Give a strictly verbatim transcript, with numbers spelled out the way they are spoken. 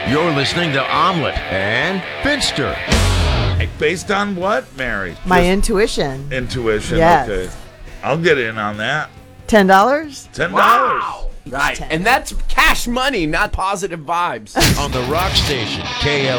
You're listening to Omelet and Finster. Based on what, Mary? My Just intuition. intuition. Yes. Okay. I'll get in on that. Ten dollars? Ten dollars. Wow. Right. And that's cash money, not positive vibes. On the Rock Station, K L